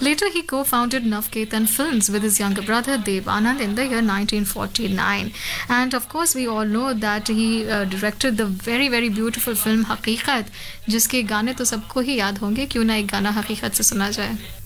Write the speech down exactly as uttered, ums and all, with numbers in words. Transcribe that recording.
Later, he co founded Navketan Films with his younger brother Dev Anand in the year nineteen forty-nine. And of course, we all know that he uh, directed the very, very beautiful film Haqiqat, जिसके गाने तो सबको ही याद होंगे. क्यों ना एक गाना हकीकत से सुना जाए.